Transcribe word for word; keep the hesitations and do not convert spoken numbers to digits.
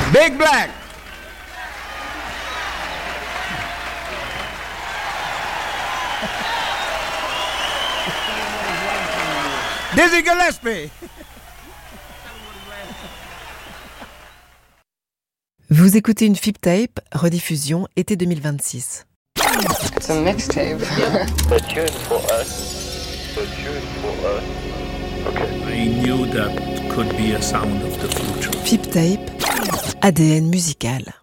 Big Black. Dizzy Gillespie. Vous écoutez une F I P Tape, rediffusion été deux mille vingt-six. It's a mixtape. A tune for us. A tune for us. Okay. I knew that could be a sound of the future. F I P Tape, A D N musical.